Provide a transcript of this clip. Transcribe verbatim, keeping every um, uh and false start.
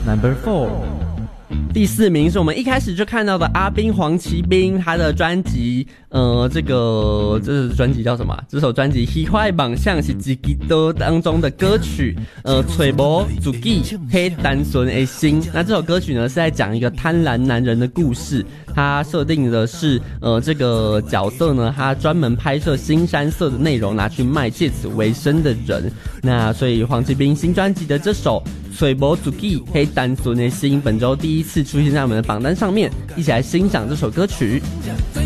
Number four。 第四名是我们一开始就看到的阿兵黄奇兵，他的专辑，呃，这个这是专辑叫什么、啊？这首专辑《喜欢榜像是自己的》当中的歌曲，呃，揣无自己黑单纯的心。那这首歌曲呢是在讲一个贪婪男人的故事，他设定的是，呃，这个角色呢，他专门拍摄腥膻色的内容拿去卖，借此为生的人。那所以黄奇兵新专辑的这首揣无自己黑单纯的心，本周第一次出现在我们的榜单上面，一起来欣赏这首歌曲。